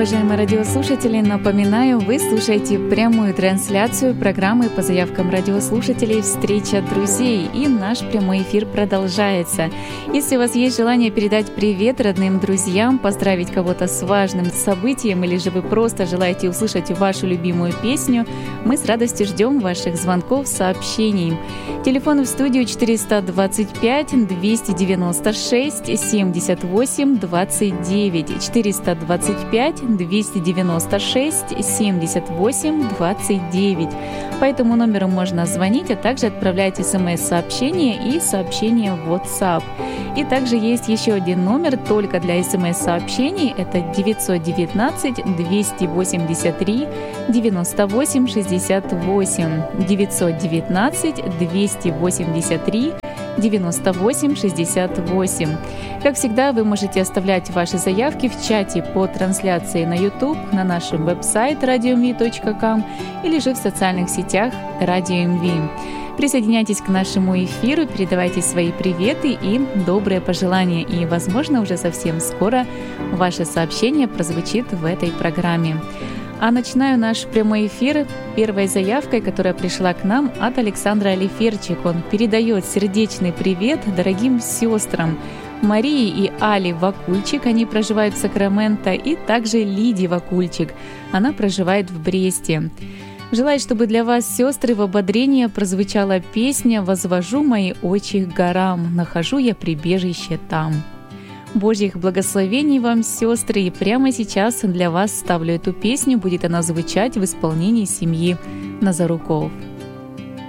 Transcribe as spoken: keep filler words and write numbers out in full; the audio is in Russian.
Уважаемые радиослушатели, напоминаю, вы слушаете прямую трансляцию программы по заявкам радиослушателей «Встреча друзей», и наш прямой эфир продолжается. Если у вас есть желание передать привет родным друзьям, поздравить кого-то с важным событием, или же вы просто желаете услышать вашу любимую песню, мы с радостью ждем ваших звонков, сообщений. Телефон в студию четыреста двадцать пять двести девяносто шесть семьдесят восемь двадцать девять, четыреста двадцать пять двести девяносто шесть семьдесят восемь двадцать девять. По этому номеру можно звонить, а также отправлять смс-сообщения и сообщения в WhatsApp. И также есть еще один номер только для смс-сообщений. Это девятьсот девятнадцать двести восемьдесят три девяносто восемь шестьдесят восемь. девятьсот девятнадцать двести восемьдесят три девяносто восемь шестьдесят восемь. Как всегда, вы можете оставлять ваши заявки в чате по трансляции на YouTube, на нашем веб-сайте радио эм ви точка ком или же в социальных сетях Радио эм ви. Присоединяйтесь к нашему эфиру, передавайте свои приветы и добрые пожелания, и, возможно, уже совсем скоро ваше сообщение прозвучит в этой программе. А начинаю наш прямой эфир первой заявкой, которая пришла к нам от Александра Алиферчик. Он передает сердечный привет дорогим сестрам Марии и Али Вакульчик, они проживают в Сакраменто, и также Лидии Вакульчик, она проживает в Бресте. Желает, чтобы для вас, сестры, в ободрение прозвучала песня «Возвожу мои очи к горам, нахожу я прибежище там». Божьих благословений вам, сестры, и прямо сейчас для вас ставлю эту песню, будет она звучать в исполнении семьи Назаруков.